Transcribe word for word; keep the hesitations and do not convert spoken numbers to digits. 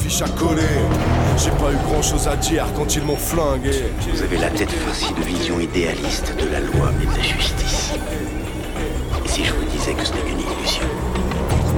fiche à coller. J'ai pas eu grand chose à dire quand ils m'ont flingué. Vous avez la tête farcie de vision idéaliste de la loi et de la justice. Et si je vous disais que ce n'est qu'une illusion?